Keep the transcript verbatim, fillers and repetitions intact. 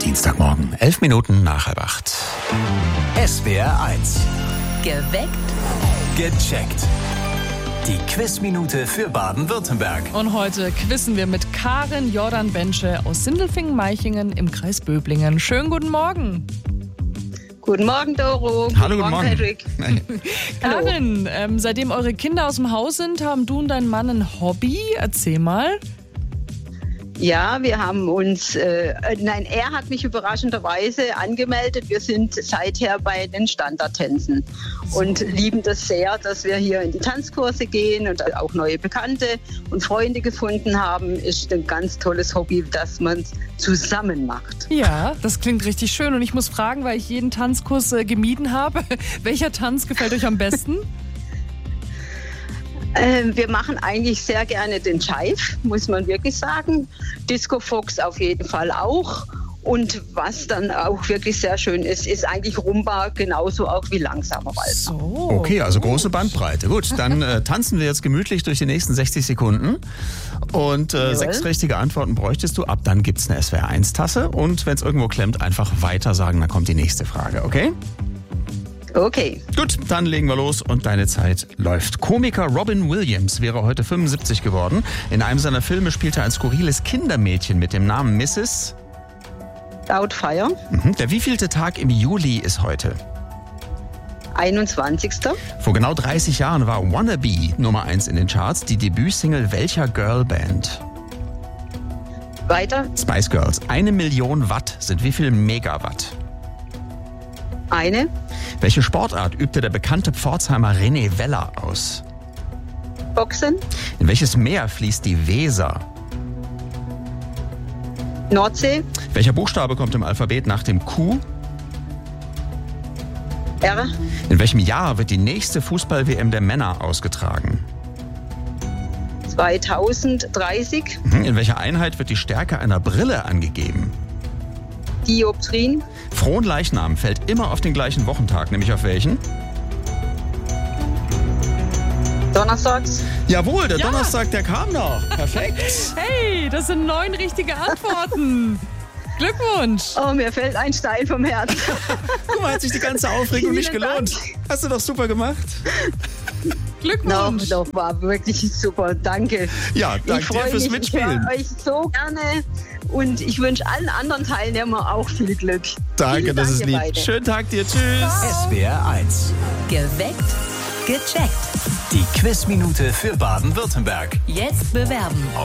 Dienstagmorgen, elf Minuten nach halb acht. S W R eins. Geweckt. Gecheckt. Die Quizminute für Baden-Württemberg. Und heute quizzen wir mit Karin Jordan-Bensche aus Sindelfingen-Meichingen im Kreis Böblingen. Schönen guten Morgen. Guten Morgen, Doro. Hallo, guten Morgen. Patrick. Karin, ähm, seitdem eure Kinder aus dem Haus sind, haben du und dein Mann ein Hobby. Erzähl mal. Ja, wir haben uns, äh, nein, er hat mich überraschenderweise angemeldet. Wir sind seither bei den Standardtänzen und lieben das sehr, dass wir hier in die Tanzkurse gehen und auch neue Bekannte und Freunde gefunden haben. Ist ein ganz tolles Hobby, das man zusammen macht. Ja, das klingt richtig schön. Und ich muss fragen, weil ich jeden Tanzkurs äh, gemieden habe, welcher Tanz gefällt euch am besten? Ähm, wir machen eigentlich sehr gerne den Jive, muss man wirklich sagen. Disco Fox auf jeden Fall auch. Und was dann auch wirklich sehr schön ist, ist eigentlich Rumba genauso auch wie langsamer Walzer. So. Okay, also große Bandbreite. Gut, dann äh, tanzen wir jetzt gemütlich durch die nächsten sechzig Sekunden. Und äh, sechs richtige Antworten bräuchtest du. Ab dann gibt's eine S W R eins Tasse. Und wenn es irgendwo klemmt, einfach weiter sagen, dann kommt die nächste Frage, okay? Okay. Gut, dann legen wir los und deine Zeit läuft. Komiker Robin Williams wäre heute fünfundsiebzig geworden. In einem seiner Filme spielte er ein skurriles Kindermädchen mit dem Namen Misses Doubtfire. Mhm. Der wievielte Tag im Juli ist heute? einundzwanzigster Vor genau dreißig Jahren war Wannabe Nummer eins in den Charts. Die Debütsingle welcher Girlband? Weiter. Spice Girls. Eine Million Watt sind wie viel Megawatt? Eine. Welche Sportart übte der bekannte Pforzheimer René Weller aus? Boxen. In welches Meer fließt die Weser? Nordsee. Welcher Buchstabe kommt im Alphabet nach dem Q? R. In welchem Jahr wird die nächste Fußball W M der Männer ausgetragen? zweitausenddreißig. In welcher Einheit wird die Stärke einer Brille angegeben? Dioptrien. Fronleichnam fällt immer auf den gleichen Wochentag, nämlich auf welchen? Donnerstags. Jawohl, der Ja. Donnerstag, der kam noch. Perfekt. Hey, das sind neun richtige Antworten. Glückwunsch. Oh, mir fällt ein Stein vom Herzen. Guck mal, hat sich die ganze Aufregung nicht Vielen gelohnt. Dank. Hast du doch super gemacht. Glückwunsch. Doch, doch, war wirklich super. Danke. Ja, Ich danke dir freue fürs mich, Mitspielen. ich höre euch so gerne und ich wünsche allen anderen Teilnehmern auch viel Glück. Danke, Vielen das Dank, ist ihr lieb. beide. Schönen Tag dir. Tschüss. S W R eins. Geweckt. Gecheckt. Die Quizminute für Baden-Württemberg. Jetzt bewerben.